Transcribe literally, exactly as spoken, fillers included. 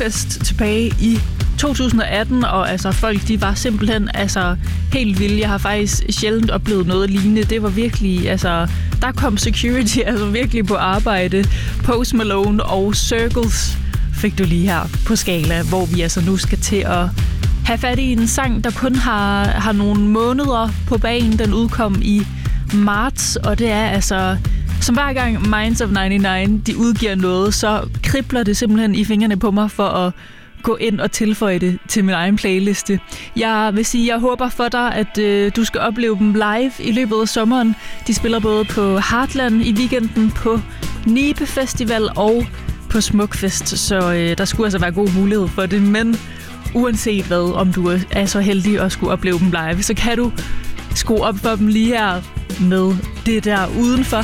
Smukfest tilbage i to tusind atten, og altså folk, de var simpelthen altså helt vilde. Jeg har faktisk sjældent oplevet noget lignende. Det var virkelig, altså, der kom security altså virkelig på arbejde. Post Malone og Circles fik du lige her på Skala, hvor vi altså nu skal til at have fat i en sang, der kun har, har nogle måneder på bagen. Den udkom i marts, og det er altså, som hver gang Minds of nioghalvfems de udgiver noget, så kribler det simpelthen i fingrene på mig for at gå ind og tilføje det til min egen playliste. Jeg vil sige, jeg håber for dig, at øh, du skal opleve dem live i løbet af sommeren. De spiller både på Heartland i weekenden, på Nibe Festival og på Smukfest, så øh, der skulle altså være god mulighed for det. Men uanset hvad, om du er så heldig at skulle opleve dem live, så kan du skrue op for dem lige her med det der udenfor.